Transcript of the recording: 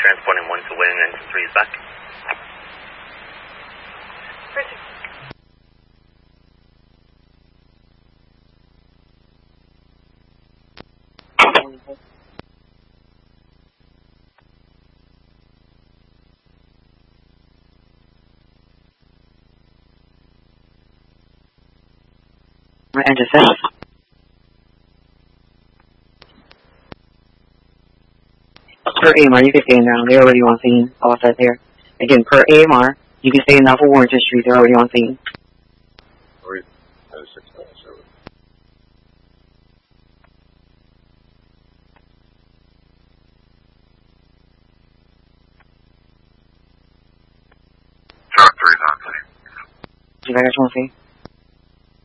transporting 1 to Wing, engine 3 is back. Engine 7. Per AMR, you can stay in down. They're already on scene. All set there. Again, per AMR, you can stay in now for Warrington Street. They're already on scene. Truck 3 is on scene. You guys want to see?